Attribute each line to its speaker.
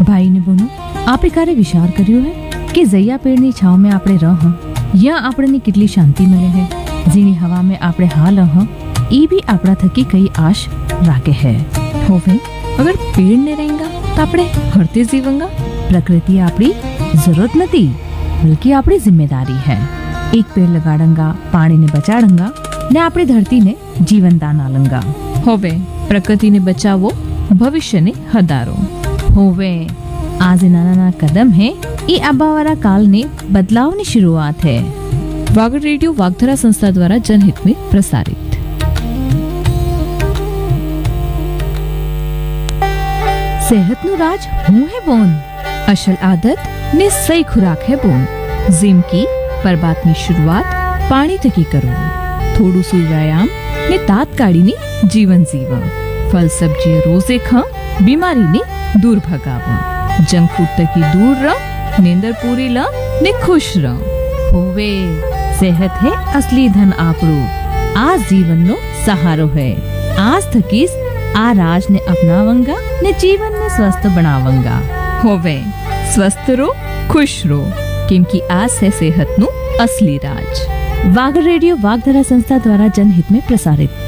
Speaker 1: ભાઈ ને બોનો આપે ક્યારે વિચાર કર્યો હે કે જૈયા પેડની છાવ में આપણે રહ यहाँ આપણને કેટલી શાંતિ મળે है जीनी हवा में આપણે हाल ई भी આપણા થકી कई आश राखे है होवे अगर पेड़ ने रहेगा तो આપણે हरते जीवंगा प्रकृति આપણી जरूरत नहीं बल्कि આપણી जिम्मेदारी है एक पेड़ लगाड़ंगा पानी ने बचाड़ंगा ने આપણી धरती ने जीवन दान आलंगा होवे प्रकृति ने बचावो भविष्य ने हदारो होवे आज नाना कदम है ये आबावारा काल ने बदलाव की शुरुआत है। वागड़ रेडियो वागधरा संस्था द्वारा जनहित में प्रसारित। सेहत नु राज हूँ है बोन असल आदत ने सही खुराक है बोन जिम की पर बात की शुरुआत पानी तकी करो थोड़ू सु व्यायाम ने तात काढ़ी ने जीवन जीवा फल सब्जी रोजे खा बीमारी ने दूर भगावा जंक फूड तकी दूर रह नींदर पूरी ला ने खुश रह होवे सेहत है असली धन आपरो आज जीवन नो सहारो है आज थकीस आ राज ने अपनावंगा ने जीवन ने स्वस्थ बनावंगा होवे स्वस्थ रो खुश रो क्योंकि आज से सेहत नु असली राज। वागड़ रेडियो वागधरा संस्था द्वारा जनहित में प्रसारित।